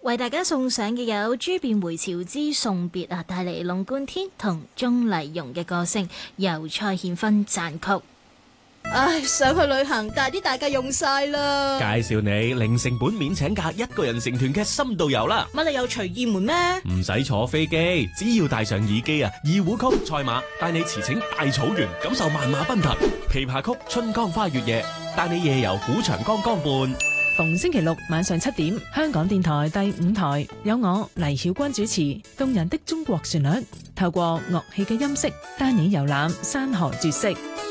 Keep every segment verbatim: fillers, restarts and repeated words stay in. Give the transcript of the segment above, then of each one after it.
為大家送上嘅有朱弁回朝之送別啊，帶嚟龍貫天同鍾麗蓉嘅歌聲，由蔡獻芬撰曲。 唉，想去旅行，但係啲大假用晒啦。 介紹你零成本免請假，一個人成團嘅深度遊啦。 乜你有隨意門咩？ 唔使坐飛機，只要帶上耳機啊，二胡曲賽馬帶你馳騁大草原，感受萬馬奔騰；琵琶曲春江花月夜帶你夜遊古長江江畔。 逢星期六晚上七點，香港電台第五台有我黎曉君主持動人的中國旋律，透過樂器嘅音色帶你遊覽山河絕色。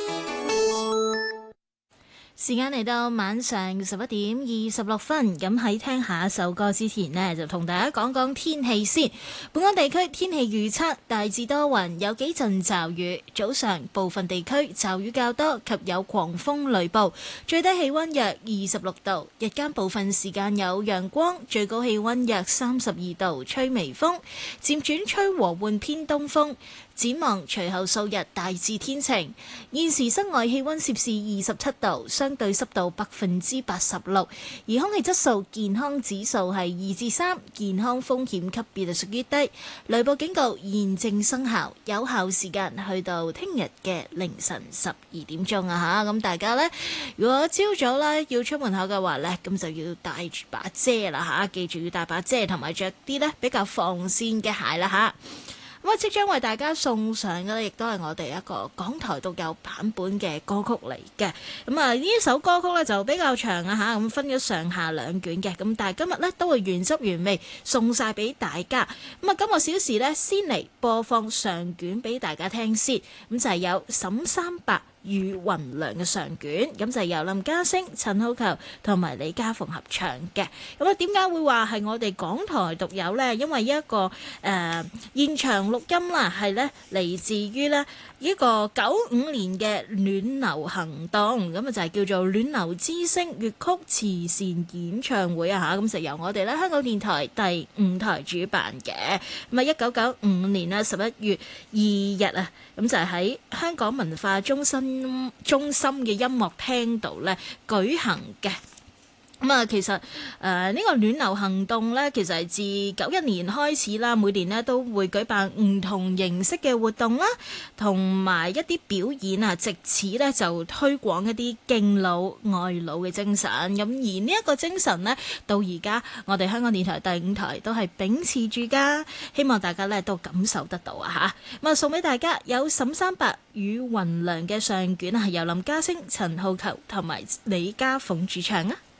時間嚟到晚上十一點二十六分，咁喺聽下一首歌之前呢，就同大家講講天氣先。本港地區天氣預測大致多雲，有幾陣驟雨，早上部分地區驟雨較多及有狂風雷暴，最低氣溫約二十六度，日間部分時間有陽光，最高氣溫約三十二度，吹微風，漸轉吹和緩偏東風。展望隨後數日大致天晴，現時室外氣溫攝氏二十七度，相對濕度百分之八十六，而空氣質素健康指數係二至三，健康風險級別就屬於低。雷暴警告現正生效，有效時間去到聽日嘅凌晨十二點鐘啊吓，咁大家呢，如果朝早呢要出門口嘅話呢，咁就要帶住把遮啦吓，記住要帶把遮同埋着啲呢比較防線嘅鞋啦吓。咁啊，即將為大家送上嘅咧，亦都係我哋一個港台獨有版本嘅歌曲嚟嘅。咁啊，呢一首歌曲咧就比較長啊嚇，咁分咗上下兩卷嘅。咁但係今日咧都會原汁原味送晒俾大家。咁啊，今個小時咧先嚟播放上卷俾大家聽先。咁就係有沈三白與雲良嘅上卷，咁就係由林家聲、陳浩球同埋李家鳳合唱嘅。咁啊，點解會話係我哋港台獨有呢？因為一個誒、呃、現場錄音啦，係咧嚟自於咧一個九五年嘅暖流行動，咁啊就係叫做暖流之聲粵曲慈善演唱會啊嚇，咁就由我哋咧香港電台第五台主辦嘅。咁啊，一九九五年啊十一月二日啊，咁就係喺香港文化中心中心嘅音樂廳度咧舉行嘅。咁啊，其實誒呢、呃這個暖流行動咧，其實係自九一年開始啦，每年咧都會舉辦唔同形式嘅活動啦，同埋一啲表演啊，藉此咧就推廣一啲敬老愛老嘅精神。咁而呢一個精神呢，到而家我哋香港電台第五台都係秉持住㗎，希望大家咧都感受得到啊嚇。咁啊，送俾大家有沈三白與雲良嘅上卷啊，係由林家聲、陳浩球同埋李家鳳主唱啊。